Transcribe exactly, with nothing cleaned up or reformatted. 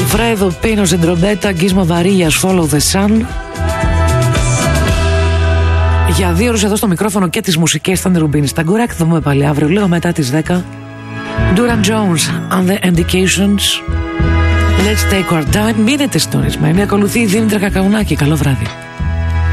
Αλφρέδο Πίνο Εντρομπέτα, Γκίσμο Βαρίγιας, Follow the Sun. Για δύο ώρες εδώ στο μικρόφωνο και τις μουσικές ήταν Ρουμπίνη Σταγκουράκ. Θα δούμε πάλι αύριο λίγο μετά τις δέκα. Duran Jones, On the Indications. Let's take our time. Μείνετε συντονισμένοι. Ακολουθεί η Δήμητρα Κακαουνάκη. Καλό βράδυ.